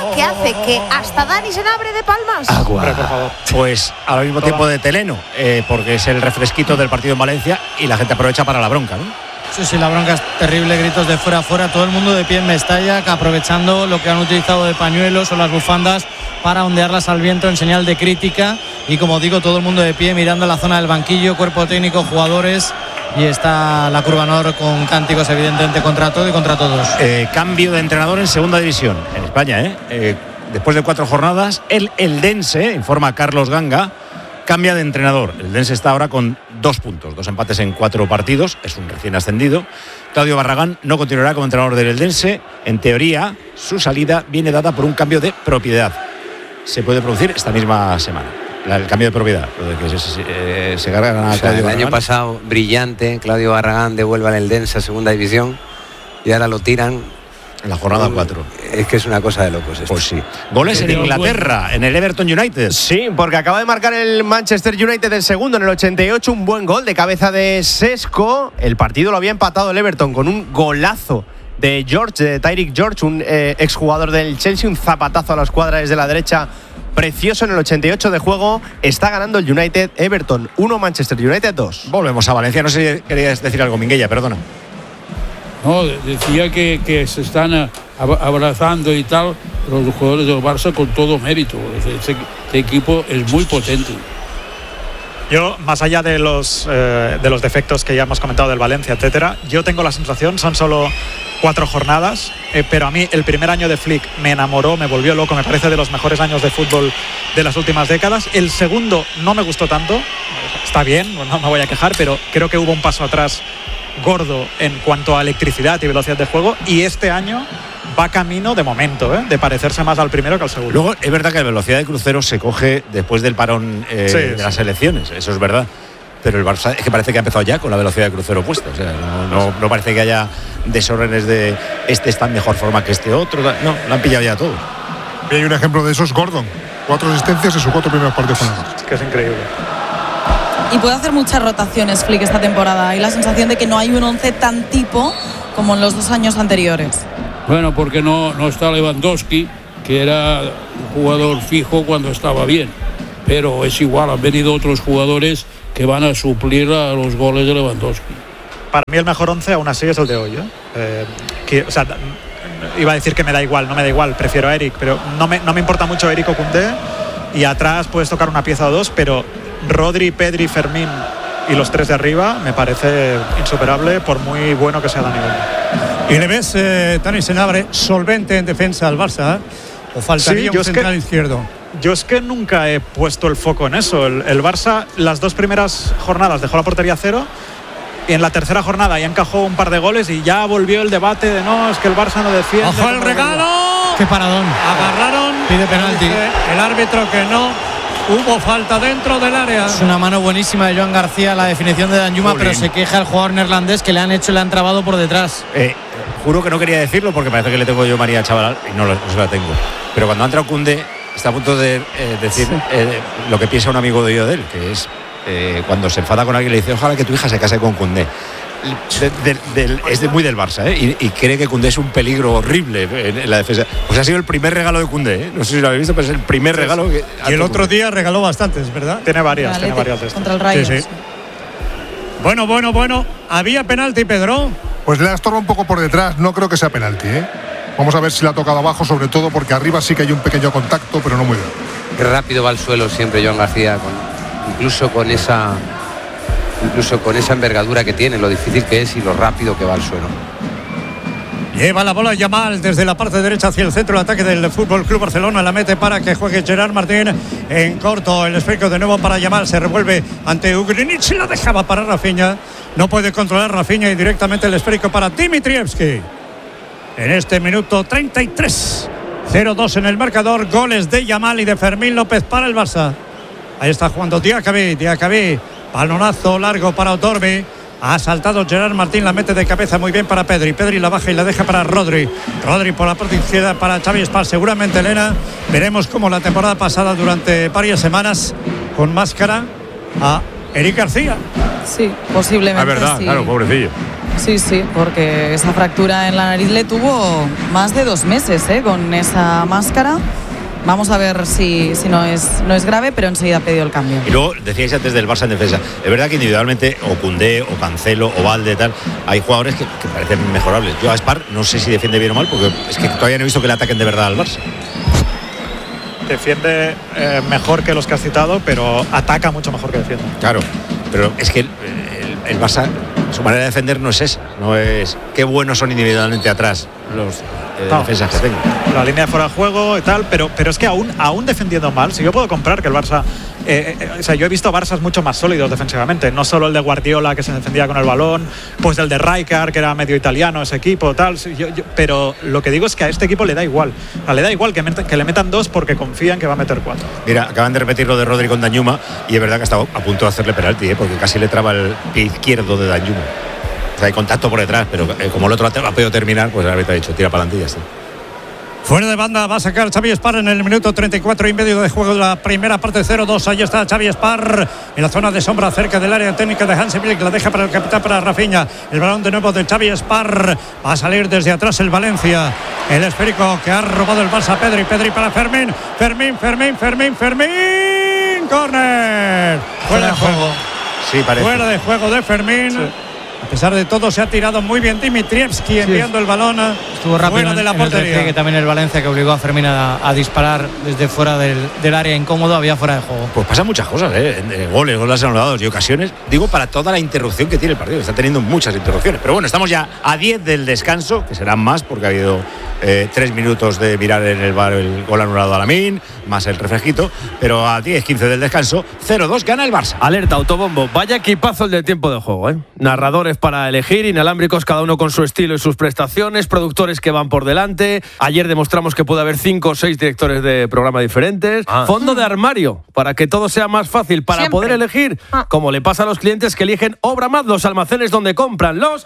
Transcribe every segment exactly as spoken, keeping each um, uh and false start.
que hace que hasta Dani Senabre de palmas. Agua. Hombre, por favor. Pues al mismo tiempo de Teleno, eh, porque es el refresquito del partido en Valencia y la gente aprovecha para la bronca, ¿no? Sí, sí, la bronca es terrible, gritos de fuera a fuera, todo el mundo de pie en Mestalla, que aprovechando lo que han utilizado de pañuelos o las bufandas para ondearlas al viento en señal de crítica. Y como digo, todo el mundo de pie mirando la zona del banquillo, cuerpo técnico, jugadores. Y está la Curva Nor con cánticos evidentemente contra todo y contra todos. Eh, cambio de entrenador en segunda división en España, ¿eh? Eh, después de cuatro jornadas, el Eldense, informa Carlos Ganga, cambia de entrenador. El Eldense está ahora con dos puntos, dos empates en cuatro partidos, es un recién ascendido. Claudio Barragán no continuará como entrenador del Eldense. En teoría, su salida viene dada por un cambio de propiedad. Se puede producir esta misma semana. El cambio de propiedad, lo de que se, se, eh, se cargan a o sea, Claudio el Barragán. año pasado brillante, Claudio Barragán devuelve al Eldense a segunda división y ahora lo tiran en la jornada cuatro. Es que es una cosa de locos esto. Pues sí. Goles en Inglaterra, en el Everton United. Sí, porque acaba de marcar el Manchester United el segundo en el ochenta y ocho, un buen gol de cabeza de Sesco. El partido lo había empatado el Everton con un golazo de George, de Tyreek George, un eh, exjugador del Chelsea, un zapatazo a la escuadra desde la derecha. Precioso en el ochenta y ocho de juego. Está ganando el United. Everton uno, Manchester United dos. Volvemos a Valencia. No sé si querías decir algo, Minguella, perdona. No, decía que, que se están abrazando y tal los jugadores del Barça con todo mérito. Este, este equipo es muy potente. Yo, más allá de los, eh, de los defectos que ya hemos comentado del Valencia, etcétera, yo tengo la sensación, son solo cuatro jornadas, eh, pero a mí el primer año de Flick me enamoró, me volvió loco, me parece de los mejores años de fútbol de las últimas décadas. El segundo no me gustó tanto, está bien, no me voy a quejar, pero creo que hubo un paso atrás gordo en cuanto a electricidad y velocidad de juego, y este año va camino, de momento, ¿eh? de parecerse más al primero que al segundo. Luego, es verdad que la velocidad de crucero se coge después del parón eh, sí, de sí. las elecciones, eso es verdad. Pero el Barça es que parece que ha empezado ya con la velocidad de crucero puesta. O sea, no, no, no parece que haya desórdenes de este está en mejor forma que este otro. No, lo han pillado ya todo. Y hay un ejemplo de eso, es Gordon. Cuatro asistencias en sus cuatro primeros partidos con el Barça. Es que es increíble. Y puede hacer muchas rotaciones Flick esta temporada. Hay la sensación de que no hay un once tan tipo como en los dos años anteriores. Bueno, porque no, no está Lewandowski, que era un jugador fijo cuando estaba bien. Pero es igual, han venido otros jugadores que van a suplir a los goles de Lewandowski. Para mí el mejor once aún así es el de hoy, ¿eh? Eh, que, o sea, iba a decir que me da igual, no me da igual, prefiero a Eric, pero no me, no me importa mucho Eric o Koundé, y atrás puedes tocar una pieza o dos, pero Rodri, Pedri, Fermín y los tres de arriba me parece insuperable por muy bueno que sea Dani Olmo. ¿Y le ves, eh, Dani Senabre, solvente en defensa al Barça? ¿eh? ¿O faltaría Sí, un central que, izquierdo? Yo es que nunca he puesto el foco en eso. El, el Barça, las dos primeras jornadas dejó la portería cero, y en la tercera jornada ya encajó un par de goles y ya volvió el debate de no, es que el Barça no defiende. ¡Ojo el regalo! ¡Qué paradón! Agarraron. Pide penalti. El árbitro que no. Hubo falta dentro del área. Es una mano buenísima de Joan García, la definición de Danjuma, pero se queja el jugador neerlandés que le han hecho y le han trabado por detrás. Eh, juro que no quería decirlo porque parece que le tengo yo María Chaval y no, lo, no se la tengo. Pero cuando ha entrado Koundé, está a punto de eh, decir sí. eh, lo que piensa un amigo de yo de él, que es eh, cuando se enfada con alguien le dice ojalá que tu hija se case con Koundé. De, de, de, es de muy del Barça, ¿eh? y, y cree que Koundé es un peligro horrible en, en la defensa. Pues ha sido el primer regalo de Koundé, ¿eh? No sé si lo habéis visto, pero es el primer sí, regalo. Que y el otro Koundé. Día regaló bastantes, ¿verdad? Tiene varias, tiene varias de estas. Contra el Rayo. Sí, sí. Bueno, bueno, bueno. ¿Había penalti, Pedro? Pues le ha estorbado un poco por detrás, no creo que sea penalti, ¿eh? Vamos a ver si la ha tocado abajo, sobre todo porque arriba sí que hay un pequeño contacto, pero no muy bien. Qué rápido va al suelo siempre Joan García, con, incluso con esa incluso con esa envergadura que tiene, lo difícil que es y lo rápido que va al suelo. Lleva la bola Yamal desde la parte derecha hacia el centro de ataque del F C Barcelona. La mete para que juegue Gerard Martín en corto. El esférico de nuevo para Yamal. Se revuelve ante Ugrinic. La dejaba para Rafinha. No puede controlar Rafinha y directamente el esférico para Dimitrievski. En este minuto treinta y tres. cero dos en el marcador. Goles de Yamal y de Fermín López para el Barça. Ahí está jugando Diacabí. Diacabí. Balonazo largo para Otorbi. Ha saltado Gerard Martín, la mete de cabeza muy bien para Pedri. Pedri la baja y la deja para Rodri. Rodri por la parte izquierda para Xavi Espar. Seguramente, Elena, veremos como la temporada pasada durante varias semanas con máscara a Eric García. Sí, posiblemente. Es verdad, sí. claro, pobrecillo. Sí, sí, porque esa fractura en la nariz le tuvo más de dos meses ¿eh? con esa máscara. Vamos a ver si, si no, es, no es grave, pero enseguida ha pedido el cambio. Y luego decíais antes del Barça en defensa. Es verdad que individualmente, o Koundé, o Cancelo, o Valde, tal, hay jugadores que, que parecen mejorables. Yo a Spar no sé si defiende bien o mal, porque es que todavía no he visto que le ataquen de verdad al Barça. Defiende eh, mejor que los que has citado, pero ataca mucho mejor que defiende. Claro, pero es que el, el, el Barça, su manera de defender no es esa. No es qué buenos son individualmente atrás los eh, no, defensas que tengo. La línea de fuera de juego y tal, pero, pero es que aún, aún defendiendo mal, si yo puedo comprar que el Barça... Eh, eh, o sea, yo he visto Barças mucho más sólidos defensivamente, no solo el de Guardiola que se defendía con el balón, pues el de Rijkaard que era medio italiano ese equipo, tal, yo, yo, pero lo que digo es que a este equipo le da igual, o sea, le da igual que, met, que le metan dos porque confían que va a meter cuatro. Mira, acaban de repetir lo de Rodri con Danjuma y es verdad que ha estado a punto de hacerle penalti, ¿eh? Porque casi le traba el pie izquierdo de Danjuma. O sea, hay contacto por detrás, pero eh, como el otro ha podido terminar, pues el árbitro ha dicho, tira para adelante y ya está. Fuera de banda va a sacar Xavi Spar en el minuto treinta y cuatro y medio de juego de la primera parte, cero dos. Ahí está Xavi Spar en la zona de sombra cerca del área técnica de Hansi Flick. La deja para el capitán, para Rafinha. El balón de nuevo de Xavi Spar. Va a salir desde atrás el Valencia. El esférico que ha robado el Barça. Pedri, Pedri para Fermín. Fermín, Fermín, Fermín, Fermín. Córner. Fuera de juego. Sí, parece. Fuera de juego de Fermín. Sí. A pesar de todo se ha tirado muy bien Dimitrievski sí, enviando el balón estuvo rápido fuera de la portería. Que también el Valencia que obligó a Fermín a, a disparar desde fuera del, del área incómodo, había fuera de juego. Pues pasan muchas cosas, ¿eh? Goles, goles anulados y ocasiones. Digo, para toda la interrupción que tiene el partido. Está teniendo muchas interrupciones. Pero bueno, estamos ya a diez del descanso, que serán más porque ha habido eh, tres minutos de mirar en el bar el gol anulado a Lamine, más el refresquito. Pero a diez quince del descanso, cero dos gana el Barça. Alerta, autobombo. Vaya equipazo el del tiempo de juego, ¿eh? Narradores para elegir, inalámbricos cada uno con su estilo y sus prestaciones, productores que van por delante. Ayer demostramos que puede haber cinco o seis directores de programa diferentes. Ah. Fondo de armario, para que todo sea más fácil, para Siempre. poder elegir, ah. como le pasa a los clientes que eligen Obramat, los almacenes donde compran los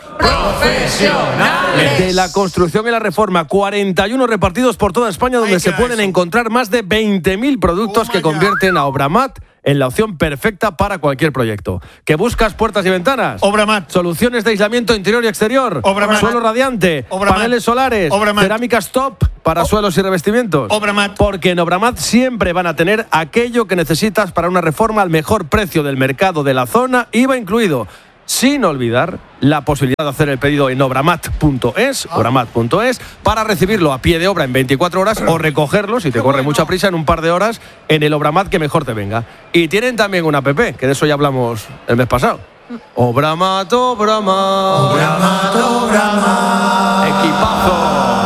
profesionales de la construcción y la reforma. cuarenta y uno repartidos por toda España, donde Ay, se pueden eso. encontrar más de veinte mil productos oh, que convierten a Obramat en la opción perfecta para cualquier proyecto. ¿Que buscas puertas y ventanas? Obramat. Soluciones de aislamiento interior y exterior. Obramat. Suelo radiante. Obramat. Paneles solares. Obramat. Cerámicas top para o- suelos y revestimientos. Obramat. Porque en Obramat siempre van a tener aquello que necesitas para una reforma al mejor precio del mercado de la zona, I V A incluido. Sin olvidar la posibilidad de hacer el pedido en obramat punto es, ah. obramat punto es, para recibirlo a pie de obra en veinticuatro horas o recogerlo, si te corre mucha prisa, en un par de horas en el Obramat que mejor te venga. Y tienen también una app, que de eso ya hablamos el mes pasado. Obramat, Obramat. Obramat, Obramat. Equipazo.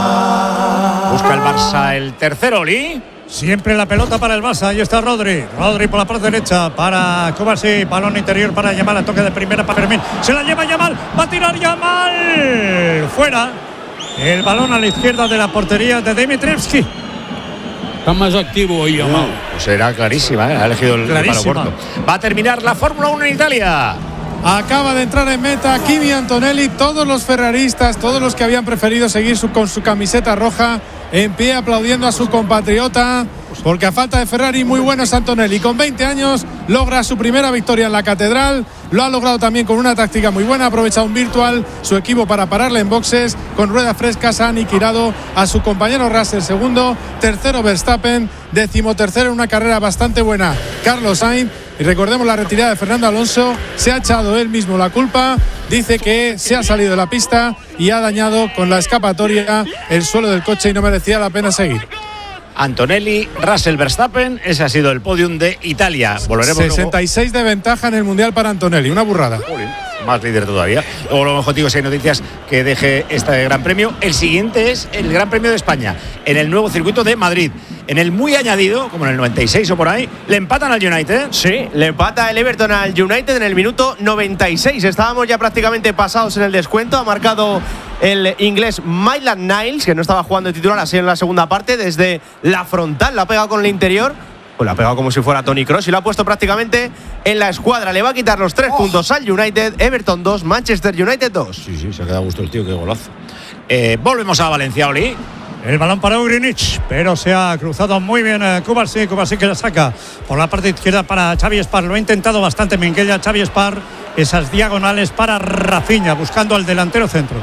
Busca el Barça el tercero, Oli. Siempre la pelota para el Barça. Ahí está Rodri. Rodri por la parte derecha para Kovacic. Balón interior para Yamal. A toque de primera para Fermín. Se la lleva Yamal. Va a tirar Yamal. Fuera. El balón a la izquierda de la portería de Dimitrievski. Está más activo hoy Yamal. Uh, pues era clarísima, ¿eh? Ha elegido el palo corto. Va a terminar la Fórmula uno en Italia. Acaba de entrar en meta Kimi Antonelli. Todos los ferraristas, todos los que habían preferido seguir su, con su camiseta roja, en pie aplaudiendo a su compatriota, porque a falta de Ferrari muy bueno es Antonelli. Con veinte años logra su primera victoria en la Catedral. Lo ha logrado también con una táctica muy buena. Ha aprovechado un virtual su equipo para pararle en boxes. Con ruedas frescas ha aniquilado a su compañero Russell segundo. Tercero Verstappen. Decimotercero en una carrera bastante buena Carlos Sainz. Y recordemos la retirada de Fernando Alonso. Se ha echado él mismo la culpa. Dice que se ha salido de la pista y ha dañado con la escapatoria el suelo del coche y no merecía la pena seguir. Antonelli, Russell, Verstappen, ese ha sido el podium de Italia. Volveremos sesenta y seis luego. De ventaja en el Mundial para Antonelli, una burrada. Uy, más líder todavía. Luego lo mejor digo, si hay noticias que deje este Gran Premio. El siguiente es el Gran Premio de España, en el nuevo circuito de Madrid. En el muy añadido, como en el noventa y seis o por ahí, le empatan al United. Sí, le empata el Everton al United en el minuto noventa y seis. Estábamos ya prácticamente pasados en el descuento. Ha marcado el inglés Maitland Niles, que no estaba jugando de titular así en la segunda parte, desde la frontal. La ha pegado con el interior. Pues la ha pegado como si fuera Toni Kroos y lo ha puesto prácticamente en la escuadra. Le va a quitar los tres oh. puntos al United. Everton dos, Manchester United dos. Sí, sí, se ha quedado a gusto el tío, qué golazo. Eh, volvemos a Valencia, Oli. El balón para Ugrinic, pero se ha cruzado muy bien uh, Kovacic. Kovacic que la saca por la parte izquierda para Xavi Spar. Lo ha intentado bastante Minguella. Xavi Spar esas diagonales para Rafinha, buscando al delantero centro.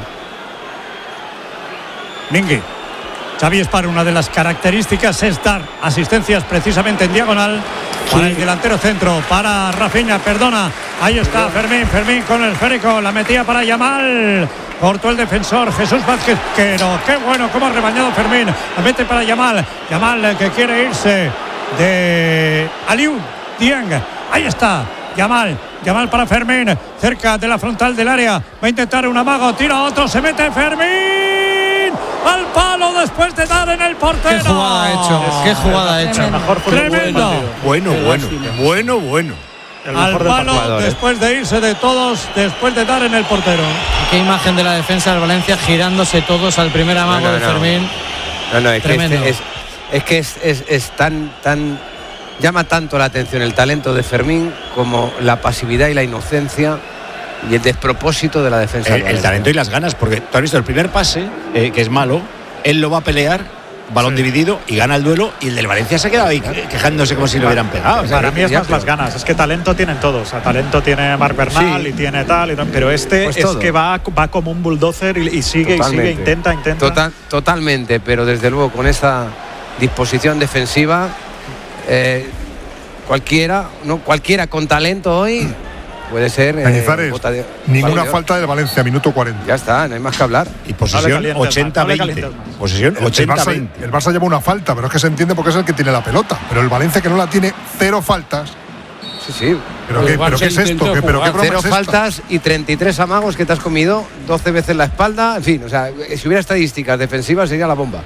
Mingui. Xavi Espar, una de las características es dar asistencias precisamente en diagonal para sí. el delantero centro, para Rafinha, perdona, ahí está Fermín, Fermín con el esférico, la metía para Yamal, cortó el defensor Jesús Vázquez, que no, qué bueno, cómo ha rebañado Fermín, la mete para Yamal, Yamal que quiere irse de Aliou Dieng, ahí está Yamal, Yamal para Fermín, cerca de la frontal del área, va a intentar un amago, tira otro, se mete Fermín al palo después de dar en el portero. Qué jugada ha hecho, qué jugada ha hecho. Mejor tremendo. Bueno, bueno, bueno, bueno. Al palo después de irse de todos, después de dar en el portero. Qué imagen de la defensa del Valencia girándose todos al primer amago no, no, de no. Fermín. No, no, es tremendo. que, este, es, es, que es, es, es tan, tan llama tanto la atención el talento de Fermín como la pasividad y la inocencia y el despropósito de la defensa. El, el talento y las ganas, porque tú has visto el primer pase, eh, que es malo, él lo va a pelear, balón sí. dividido y gana el duelo, y el del Valencia se queda ahí quejándose como si lo hubieran pegado. O sea, para mí es más las ganas, es que talento tienen todos, o sea, talento tiene Marc Bernal sí. y tiene tal, y, pero este pues es todo. que va, va como un bulldozer y, y sigue Totalmente. y sigue, intenta, intenta. Total, totalmente, pero desde luego con esa disposición defensiva, eh, cualquiera, no, cualquiera con talento hoy puede ser. Eh, de, ninguna de falta del Valencia, minuto cuarenta. Ya está, no hay más que hablar. Y posesión no ochenta veinte. No posesión ochenta veinte. El, el Barça lleva una falta, pero es que se entiende porque es el que tiene la pelota. Pero el Valencia, que no la tiene, cero faltas. Sí, sí. ¿Pero, pues qué, ¿pero qué es esto? ¿Qué, pero qué cero es faltas y treinta y tres amagos que te has comido, doce veces la espalda. En fin, o sea, si hubiera estadísticas defensivas sería la bomba.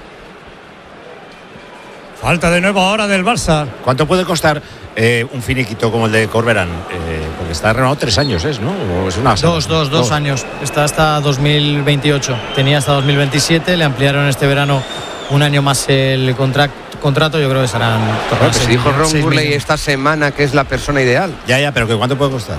Falta de nuevo ahora del Barça. ¿Cuánto puede costar eh, un finiquito como el de Corberán? Eh, porque está renovado tres años, ¿es, no? ¿O es una dos, dos, dos, dos años. Está hasta dos mil veintiocho. Tenía hasta dos mil veintisiete. Le ampliaron este verano un año más el contrato. Contrato, yo creo que serán. Bueno, pues dijo Ron Burley esta semana que es la persona ideal. Ya, ya, pero ¿cuánto puede costar?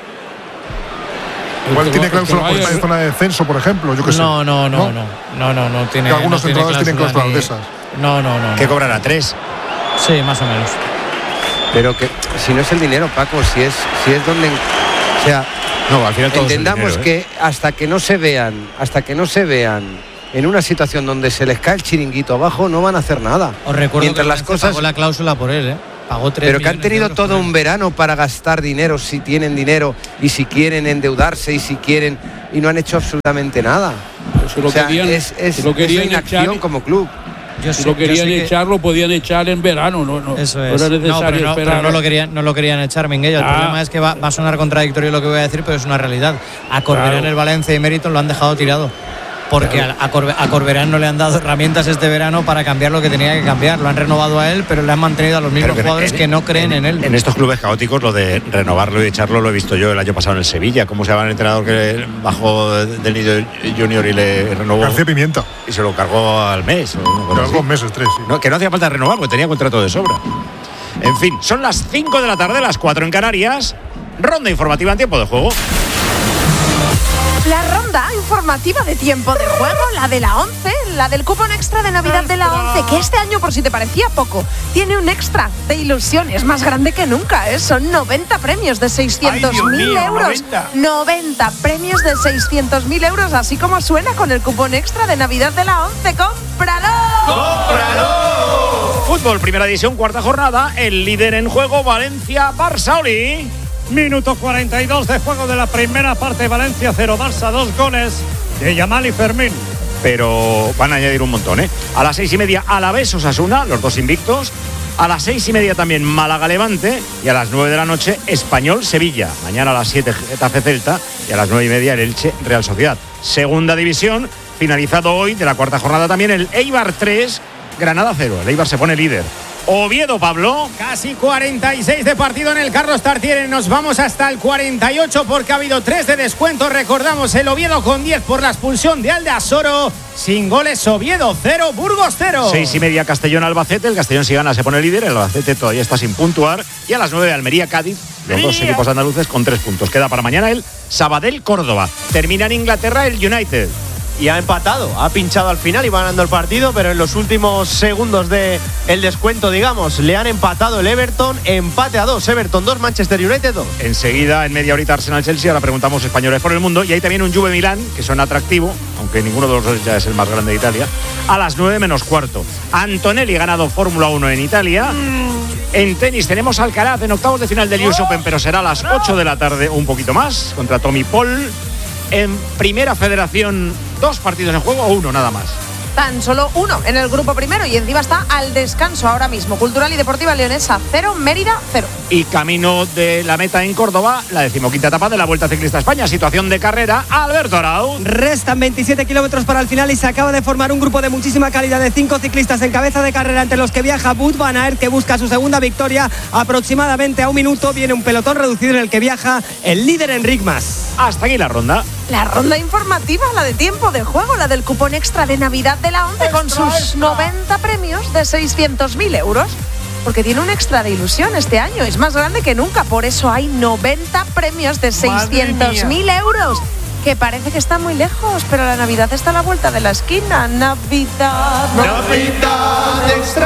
Igual tiene cláusula por estar en zona de descenso, por ejemplo. Yo que no, sé. no, no, no, no, no, no tiene. Que algunos no entrenadores tiene tienen cláusulas ni... de esas. No, no, no. ¿Qué no. cobrará? ¿Tres? Sí, más o menos. Pero que si no es el dinero, Paco, si es, si es donde, o sea, no, al final todo entendamos es el dinero, ¿eh? que hasta que no se vean, hasta que no se vean en una situación donde se les cae el chiringuito abajo, no van a hacer nada. Os recuerdo Mientras que las cosas pagó la cláusula por él, ¿eh? Pagó tres pero que han tenido de todo un verano para gastar dinero, si tienen dinero y si quieren endeudarse y si quieren, y no han hecho absolutamente nada. Si lo o sea, querían, es, es, si lo querían es inacción echar, como club. Yo si sé, lo querían que... echar, lo podían echar en verano, no, no, Eso es. no era necesario no, pero no, esperar. pero no lo querían, no lo querían echar, Minguella. El ah. problema es que va, va a sonar contradictorio lo que voy a decir, pero es una realidad. A Corberán, claro, el Valencia y Meriton lo han dejado tirado. Porque claro, a, Corbe, a Corberán no le han dado herramientas este verano para cambiar lo que tenía que cambiar. Lo han renovado a él, pero le han mantenido a los mismos que jugadores en, que no creen en, en él. En estos clubes caóticos, lo de renovarlo y echarlo lo he visto yo el año pasado en el Sevilla. Cómo se va el entrenador que bajó del Nido Junior y le renovó. García Pimienta. Y se lo cargó al mes. O no, dos meses, tres. Sí. No, que no hacía falta renovar porque tenía contrato de sobra. En fin, son las cinco de la tarde, las cuatro en Canarias. Ronda informativa en tiempo de juego. La ronda informativa de tiempo de juego, la de la once, la del cupón extra de Navidad de la once, que este año, por si te parecía poco, tiene un extra de ilusión, es más grande que nunca, ¿eh? Son noventa premios de seiscientos mil euros. noventa. noventa premios de seiscientos mil euros, así como suena con el cupón extra de Navidad de la once. ¡Cómpralo! ¡Cómpralo! Fútbol, primera división, cuarta jornada, el líder en juego, Valencia-Barça. Oli. Minuto cuarenta y dos de juego de la primera parte. Valencia cero, Barça dos, goles de Yamal y Fermín. Pero van a añadir un montón, ¿eh? A las seis y media Alavés Osasuna, los dos invictos. A las seis y media también Málaga Levante. Y a las nueve de la noche Español Sevilla. Mañana a las siete Getafe Celta. Y a las nueve y media el Elche Real Sociedad. Segunda división, finalizado hoy de la cuarta jornada también el Eibar tres, Granada cero. El Eibar se pone líder. Oviedo, Pablo. Casi cuarenta y seis de partido en el Carlos Tartiere. Nos vamos hasta el cuarenta y ocho porque ha habido tres de descuento. Recordamos el Oviedo con diez por la expulsión de Aldasoro. Sin goles, Oviedo cero, Burgos cero. Seis y media Castellón Albacete. El Castellón, si gana, se pone líder. El Albacete todavía está sin puntuar. Y a las nueve Almería Cádiz. Los María. Dos equipos andaluces con tres puntos. Queda para mañana el Sabadell Córdoba. Termina en Inglaterra el United. y ha empatado. Ha pinchado al final y va ganando el partido, pero en los últimos segundos del descuento, digamos, le han empatado el Everton. Empate a dos. Everton dos, Manchester United dos. Enseguida, en media horita, Arsenal-Chelsea. Ahora preguntamos españoles por el mundo. Y hay también un Juve-Milán, que suena atractivo, aunque ninguno de los dos ya es el más grande de Italia. A las nueve menos cuarto. Antonelli ganado Fórmula uno en Italia. En tenis tenemos Alcaraz en octavos de final del U S Open, pero será a las ocho de la tarde o un poquito más, contra Tommy Paul. En Primera Federación, dos partidos en juego o uno nada más. Tan solo uno en el grupo primero y encima está al descanso ahora mismo. Cultural y Deportiva Leonesa cero, Mérida cero. Y camino de la meta en Córdoba, la decimoquinta etapa de la Vuelta Ciclista a España. Situación de carrera, Alberto Arau. Restan veintisiete kilómetros para el final y se acaba de formar un grupo de muchísima calidad de cinco ciclistas en cabeza de carrera, entre los que viaja Wout van Aert, que busca su segunda victoria aproximadamente a un minuto. Viene un pelotón reducido en el que viaja el líder Enric Mas. Hasta aquí la ronda. La ronda informativa, la de tiempo de juego, la del cupón extra de Navidad de la ONCE con sus noventa premios de seiscientos mil euros. Porque tiene un extra de ilusión este año, es más grande que nunca, por eso hay noventa premios de seiscientos mil euros. Que parece que está muy lejos, pero la Navidad está a la vuelta de la esquina. Navidad, Navidad, extra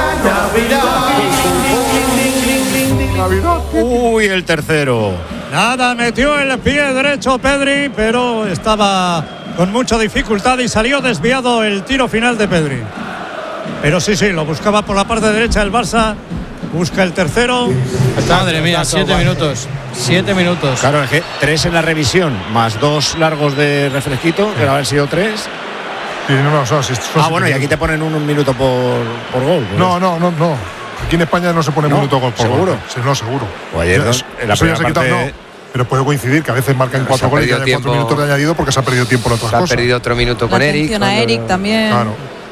Navidad. Uy, el tercero. Nada, metió el pie derecho Pedri, pero estaba con mucha dificultad y salió desviado el tiro final de Pedri. Pero sí, sí, lo buscaba por la parte derecha el Barça. Busca el tercero. Madre mía, siete minutos. Siete minutos. Claro, es que tres en la revisión, más dos largos de refresquito, que haber sido tres. Sí, no, no, son, son ah, bueno, y aquí te ponen un, un minuto por, por gol. ¿Pues? No, no, no, no. Aquí en España no se pone no, minuto gol por ¿seguro? gol. Sí, no, seguro. O ayer, ya, en la eso ya se parte... quitado, no. Pero puede coincidir que a veces marcan Pero cuatro goles y haya tiempo, cuatro minutos de añadido porque se ha perdido tiempo en otras se cosas. Se ha perdido otro minuto con la Eric. Atención a Eric también. Claro.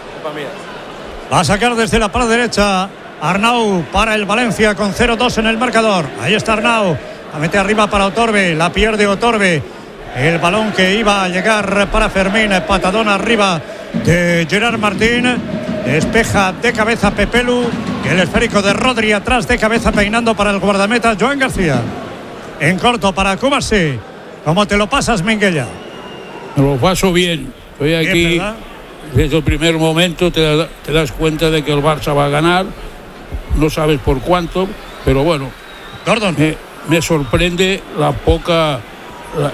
Va a sacar desde la parte derecha Arnau para el Valencia con cero dos en el marcador. Ahí está Arnau. La mete arriba para Otorbe. La pierde Otorbe. El balón que iba a llegar para Fermín. Patadón arriba de Gerard Martín. Despeja de cabeza Pepelu. El esférico de Rodri atrás de cabeza peinando para el guardameta Joan García. En corto para Cubarsí. ¿Cómo te lo pasas, Minguella? Me lo paso bien. Estoy aquí. Bien, desde el primer momento te, te das cuenta de que el Barça va a ganar. No sabes por cuánto, pero bueno. Gordon. Me, me sorprende la poca. La,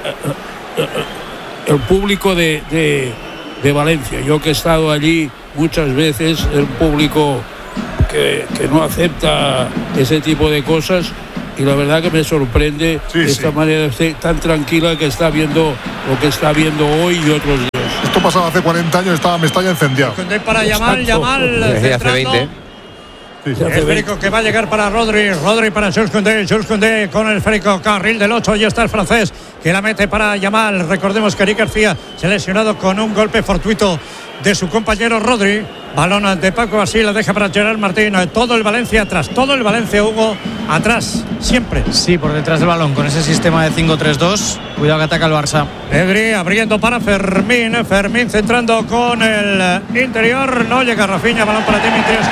el público de, de, de Valencia. Yo que he estado allí muchas veces, el público que, que no acepta ese tipo de cosas. Y la verdad que me sorprende sí, esta sí. manera de tan tranquila que está viendo lo que está viendo hoy y otros días. Esto pasaba hace cuarenta años, estaba Mestalla encendido. Para Yamal, Yamal desde hace veinte. Sí, sí. El esférico que va a llegar para Rodri, Rodri para Jules Koundé, Jules Koundé con el esférico, carril del ocho, y está el francés que la mete para Yamal. Recordemos que Eric García se ha lesionado con un golpe fortuito de su compañero Rodri. Balón de Paco así, la deja para Gerard Martín. Todo el Valencia atrás, todo el Valencia, Hugo, atrás, siempre. Sí, por detrás del balón, con ese sistema de cinco tres dos. Cuidado que ataca el Barça. Pedri abriendo para Fermín. Fermín centrando con el interior. No llega Rafinha, balón para Dimitrievski.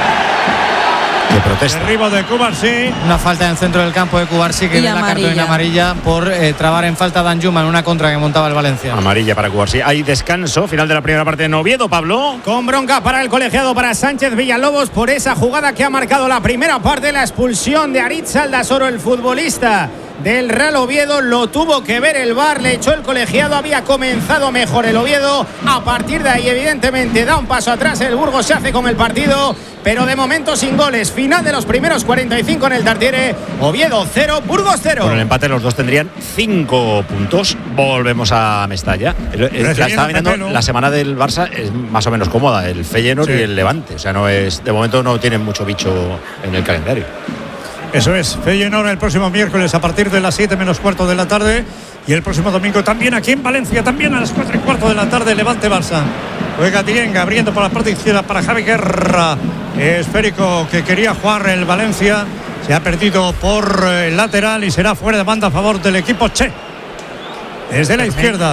De protesta. Derribo de Cubarsí. Una falta en el centro del campo de Cubarsí que ve la cartulina amarilla por eh, trabar en falta a Danjuma en una contra que montaba el Valencia. Amarilla para Cubarsí. Hay descanso, final de la primera parte en Oviedo, Pablo. Con bronca para el colegiado, para Sánchez Villalobos, por esa jugada que ha marcado la primera parte, la expulsión de Aritz Aldasoro, el futbolista del Real Oviedo. Lo tuvo que ver el V A R, le echó el colegiado, había comenzado mejor el Oviedo. A partir de ahí, evidentemente, da un paso atrás el Burgos, se hace con el partido, pero de momento sin goles. Final de los primeros cuarenta y cinco en el Tartiere. Oviedo cero, Burgos cero. Con el empate los dos tendrían cinco puntos. Volvemos a Mestalla. El, el, la estaba mirando, la semana del Barça es más o menos cómoda. El Feyenoord sí. y el Levante. O sea, no es, de momento no tienen mucho bicho en el calendario. Eso es, Feyenoord el próximo miércoles a partir de las siete menos cuarto de la tarde. Y el próximo domingo también aquí en Valencia, también a las cuatro y cuarto de la tarde, Levante Barça. Juega Dienga abriendo por la parte izquierda para Javi Guerra. Esférico que quería jugar el Valencia. Se ha perdido por el lateral y será fuera de banda a favor del equipo Che. Desde la izquierda.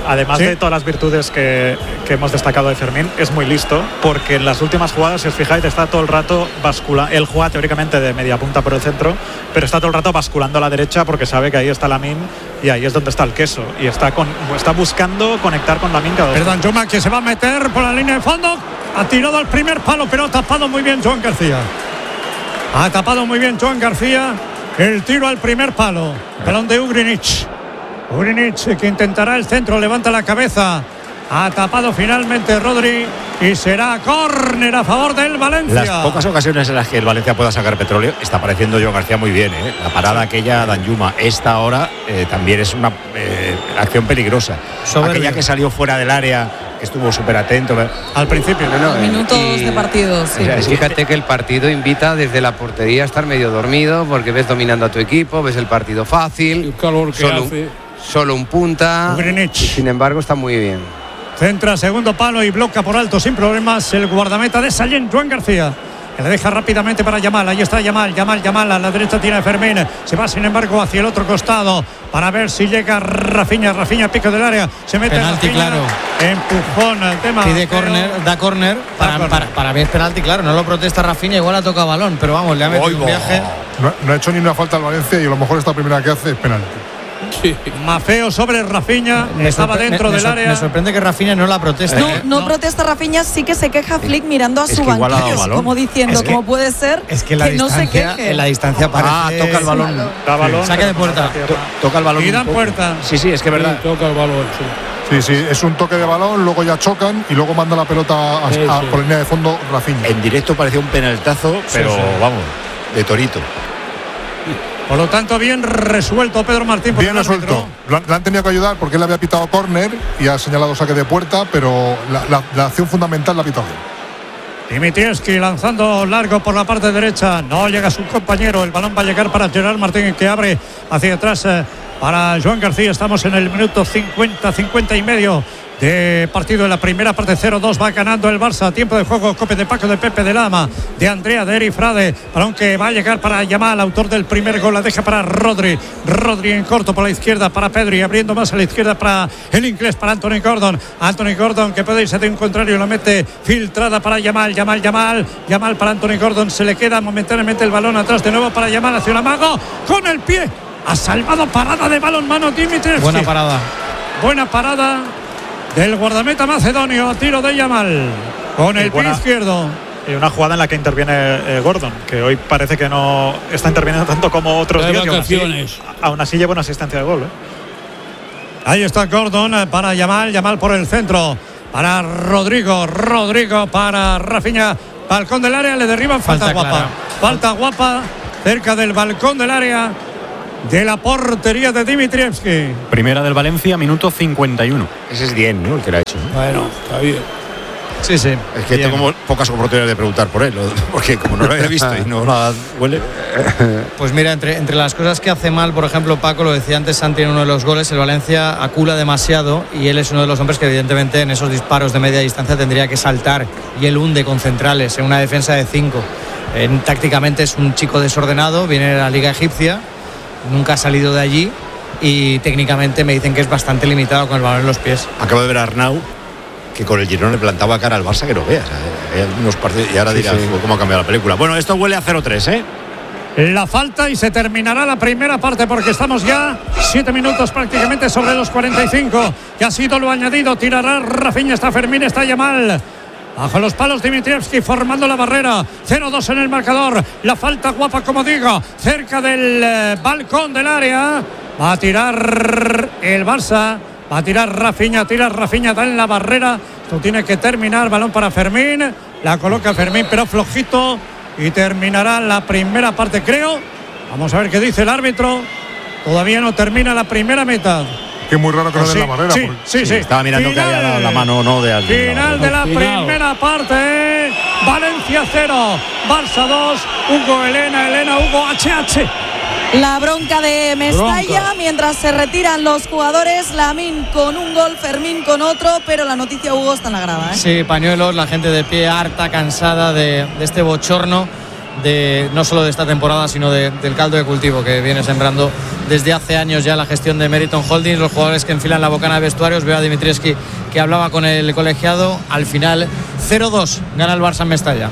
además ¿Sí? de todas las virtudes que, que hemos destacado de Fermín, es muy listo, porque en las últimas jugadas, si os fijáis, está todo el rato basculando. Él juega teóricamente de media punta por el centro, pero está todo el rato basculando a la derecha porque sabe que ahí está Lamine y ahí es donde está el queso. Y está, con, está buscando conectar con Lamine cada vez. Perdón, Juma, que se va a meter por la línea de fondo. Ha tirado al primer palo, pero ha tapado muy bien Joan García. Ha tapado muy bien Joan García. El tiro al primer palo. Balón de Ugrinic. Ugrinic que intentará el centro, levanta la cabeza. Ha tapado finalmente Rodri y será córner a favor del Valencia. Las pocas ocasiones en las que el Valencia pueda sacar petróleo, está apareciendo Joan García muy bien, ¿eh? La parada aquella Danjuma, esta ahora eh, también es una eh, acción peligrosa. Soberbio. Aquella que salió fuera del área, que estuvo súper atento al principio. No, no, Minutos y- de partido, sí. O sea, fíjate que el partido invita desde la portería a estar medio dormido porque ves dominando a tu equipo, ves el partido fácil. El calor que solo, hace. solo un punta. Ugrinic. Y sin embargo está muy bien. Centra segundo palo y bloca por alto sin problemas el guardameta de Sallent, Joan García. Que le deja rápidamente para Yamal. Ahí está Yamal, Yamal, Yamal. A la derecha tiene Fermín. Se va sin embargo hacia el otro costado para ver si llega Rafinha. Rafinha, pico del área. Se mete Penalti, Rafinha. claro. Empujón al tema. Pide pero- córner, da córner. Para, córner. para, para mí es penalti, claro. No lo protesta Rafinha, igual ha tocado balón. Pero vamos, le ha metido un viaje. No, no ha hecho ni una falta al Valencia y a lo mejor esta primera que hace es penalti. Sí. Mafeo sobre Rafinha. Me Estaba sorpre- dentro me- del me sor- área. Me sorprende que Rafinha no la proteste. No, ¿eh? no protesta Rafinha, sí que se queja Flick mirando a Es su que igual ha dado banquillo, balón. como diciendo, Es que- ¿cómo puede ser Es que la que no se distancia, queje? en la distancia parece. Ah, toca el balón. Da balón, Saque de pero puerta. no toca tierra. To- toca el balón. Y un dan poco. puerta. Sí, sí, es que es verdad. Sí, toca el balón, sí. Sí, sí, es un toque de balón, luego ya chocan y luego manda la pelota a, Sí, a- sí. por línea de fondo Rafinha. En directo parecía un penaltazo, pero sí. vamos, de torito. Por lo tanto, bien resuelto Pedro Martín. por Bien el árbitro. resuelto. Lo han- Le han tenido que ayudar porque él había pitado córner y ha señalado saque de puerta, pero la, la- la acción fundamental la ha pitado bien. Dimitrievski lanzando largo por la parte derecha. No llega su compañero. El balón va a llegar para Gerard Martín, que abre hacia atrás eh, para Joan García. Estamos en el minuto cincuenta, cincuenta y medio de partido en la primera parte. Cero dos va ganando el Barça. Tiempo de juego. Cope de Paco, de Pepe, de Lama, de Andrea, de Eri Frade. Balón que va a llegar para Yamal, autor del primer gol. La deja para Rodri. Rodri en corto por la izquierda para Pedri. Abriendo más a la izquierda para el inglés, para Anthony Gordon. Anthony Gordon que puede irse de un contrario. La mete filtrada para Yamal. Yamal, Yamal. Yamal para Anthony Gordon. Se le queda momentáneamente el balón atrás de nuevo para Yamal. Hacia un amago con el pie. Ha salvado parada de balón mano Dimitrievski. Buena parada. Buena parada del guardameta macedonio. Tiro de Yamal con el buena- pie izquierdo. Y una jugada en la que interviene eh, Gordon, que hoy parece que no está interviniendo tanto como otros De días. y aún así- vacaciones. Aún así lleva una asistencia de gol. ¿eh? Ahí está Gordon eh, para Yamal, Yamal por el centro, para Rodrigo, Rodrigo para Rafinha, balcón del área, le derriban, falta, Falta guapa, clara. falta guapa, cerca del balcón del área de la portería de Dimitrievski. Primera del Valencia, minuto cincuenta y uno. Ese es Dien, ¿no? El que lo ha hecho. ¿no? Bueno, está bien. Sí, sí. Es que Bien. tengo pocas oportunidades de preguntar por él, ¿no? Porque como no lo había visto y no la huele. Pues mira, entre, entre las cosas que hace mal, por ejemplo, Paco, lo decía antes Santi en uno de los goles, el Valencia acula demasiado y él es uno de los hombres que evidentemente en esos disparos de media distancia tendría que saltar y él hunde con centrales en una defensa de cinco. En, tácticamente es un chico desordenado, viene de la Liga Egipcia, nunca ha salido de allí y técnicamente me dicen que es bastante limitado con el balón en los pies. Acabo de ver a Arnau, que con el Girona le plantaba cara al Barça que no veas. Hay algunos partidos y ahora Sí, dirás sí. cómo ha cambiado la película. Bueno, esto huele a cero tres, ¿eh? La falta y se terminará la primera parte porque estamos ya siete minutos prácticamente sobre los cuarenta y cinco. Que ha sido lo añadido. Tirará Rafinha, está Fermín, está Yamal. Bajo los palos Dimitrievski formando la barrera. cero dos en el marcador. La falta guapa, como digo, cerca del eh, balcón del área. Va a tirar el Barça. Va a tirar Rafinha, tira Rafinha, da en la barrera. Esto tiene que terminar. Balón para Fermín. La coloca Fermín, pero flojito. Y terminará la primera parte, creo. Vamos a ver qué dice el árbitro. Todavía no termina la primera mitad. Que es muy raro que no den Sí, la barrera. sí, porque- sí, sí. Estaba mirando que había dado la mano o no de alguien. Final de la Final. primera parte. Valencia cero, Barça dos. Hugo Elena, Elena, Hugo H H. La bronca de Mestalla, Bronca. mientras se retiran los jugadores, Lamine con un gol, Fermín con otro, pero la noticia, Hugo, está en la grada, ¿eh? Sí, pañuelos, la gente de pie harta, cansada de, de este bochorno de no solo de esta temporada, sino de, del caldo de cultivo que viene sembrando desde hace años ya la gestión de Meriton Holdings, los jugadores que enfilan la bocana de vestuarios. Veo a Dimitrievski que hablaba con el colegiado. Al final cero dos gana el Barça en Mestalla.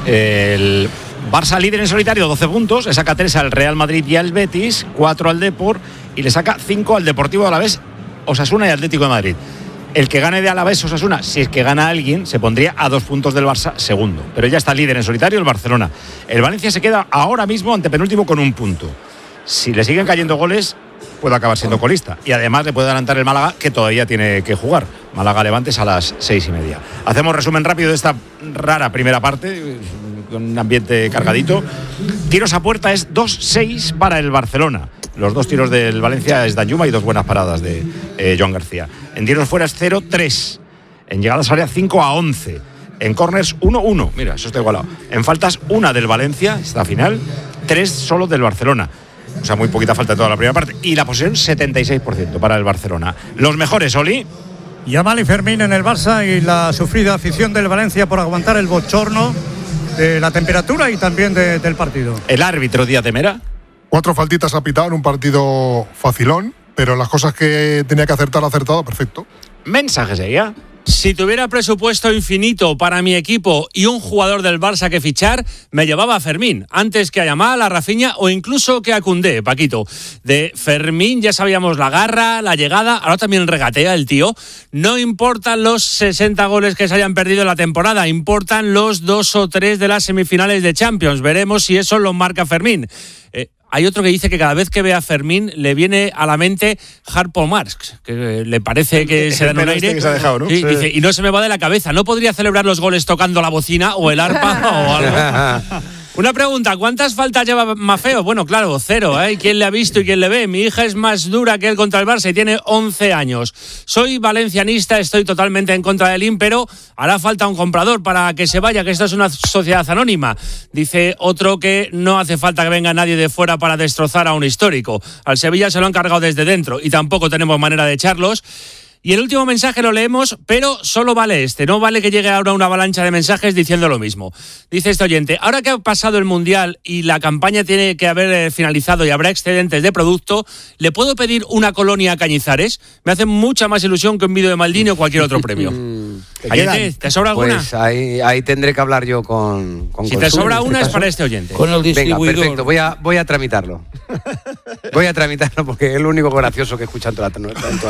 El Barça líder en solitario, doce puntos, le saca tres al Real Madrid y al Betis, cuatro al Depor y le saca cinco al Deportivo Alavés, Osasuna y Atlético de Madrid. El que gane de Alavés Osasuna, si es que gana alguien, se pondría a dos puntos del Barça segundo. Pero ya está líder en solitario el Barcelona. El Valencia se queda ahora mismo antepenúltimo con un punto. Si le siguen cayendo goles, puede acabar siendo colista. Y además le puede adelantar el Málaga, que todavía tiene que jugar. Málaga-Levantes a las seis y media. Hacemos resumen rápido de esta rara primera parte, con un ambiente cargadito. Tiros a puerta es dos seis para el Barcelona. Los dos tiros del Valencia es Danjuma y dos buenas paradas de eh, Joan García. En tiros fuera es cero tres. En llegadas a área cinco a once. En corners uno uno. Mira, eso está igualado. En faltas una del Valencia, esta final, tres solo del Barcelona. O sea, muy poquita falta en toda la primera parte. Y la posesión setenta y seis por ciento para el Barcelona. Los mejores, Oli. Yamal y Fermín en el Barça y la sufrida afición del Valencia por aguantar el bochorno de la temperatura y también de, del partido. El árbitro Díaz de Mera. Cuatro faltitas ha pitado en un partido facilón, pero las cosas que tenía que acertar ha acertado perfecto. Mensajes ella. Si tuviera presupuesto infinito para mi equipo y un jugador del Barça que fichar, me llevaba a Fermín, antes que a Yamal, a Rafinha o incluso que a Koundé, Paquito. De Fermín ya sabíamos la garra, la llegada, ahora también regatea el tío. No importan los sesenta goles que se hayan perdido en la temporada, importan los dos o tres de las semifinales de Champions. Veremos si eso lo marca Fermín. Eh, Hay otro que dice que cada vez que ve a Fermín le viene a la mente Harpo Marx, que le parece que se da en un aire. Este que se ha dejado, ¿no? Sí, Sí. Dice, y no se me va de la cabeza. ¿No podría celebrar los goles tocando la bocina o el arpa o algo? Una pregunta, ¿cuántas faltas lleva Maffeo? Bueno, claro, cero, ¿eh? ¿Quién le ha visto y quién le ve? Mi hija es más dura que él contra el Barça y tiene once años. Soy valencianista, estoy totalmente en contra del I M, pero hará falta un comprador para que se vaya, que esto es una sociedad anónima. Dice otro que no hace falta que venga nadie de fuera para destrozar a un histórico. Al Sevilla se lo han cargado desde dentro y tampoco tenemos manera de echarlos. Y el último mensaje lo leemos, pero solo vale este. No vale que llegue ahora una avalancha de mensajes diciendo lo mismo. Dice este oyente, ahora que ha pasado el Mundial y la campaña tiene que haber finalizado y habrá excedentes de producto, ¿le puedo pedir una colonia a Cañizares? Me hace mucha más ilusión que un vídeo de Maldini o cualquier otro premio. Oyente, ¿te sobra alguna? Pues ahí, ahí tendré que hablar yo con, con Si te sobra una es para este oyente. Con el distribuidor. Venga, perfecto, voy a, voy a tramitarlo. Voy a tramitarlo porque es lo único gracioso que escuchan toda la, toda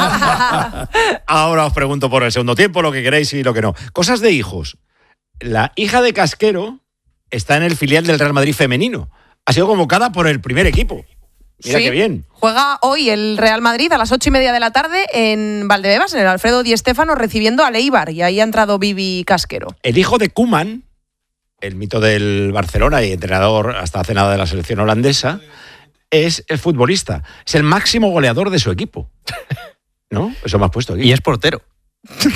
la Ahora os pregunto por el segundo tiempo, lo que queréis y lo que no. Cosas de hijos. La hija de Casquero está en el filial del Real Madrid femenino. Ha sido convocada por el primer equipo. Mira Sí, qué bien. Juega hoy el Real Madrid a las ocho y media de la tarde en Valdebebas, en el Alfredo Di Stéfano, recibiendo al Eibar. Y ahí ha entrado Vivi Casquero. El hijo de Koeman, el mito del Barcelona y entrenador hasta hace nada de la selección holandesa, es el futbolista. Es el máximo goleador de su equipo. ¿No? Eso me has puesto aquí. Y es portero.